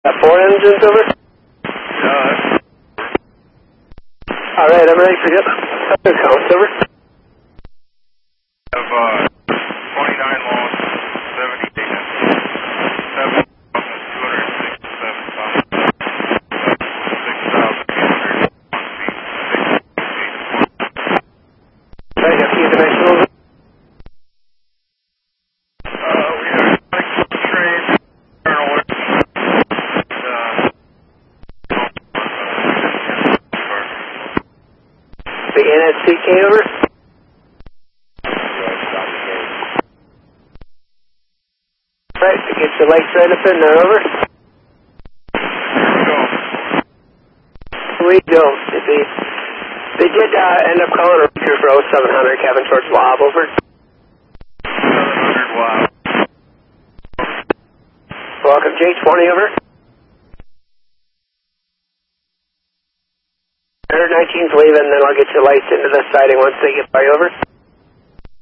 4 engines, over? Alright, I'm ready for you. Counts, over? Of 29 long, 70 data. 7,267 pounds. 6,801 feet. Right, a few dimensionals. We have like train, journalist, The NSCK, over? Right, to get your lights right up in there, over? We go. They did end up calling a recruit for 0700, Kevin, towards Lob, over? 700 watts. Welcome, J20, over? 119's leaving, then I'll get your lights into the siding once they get by, over?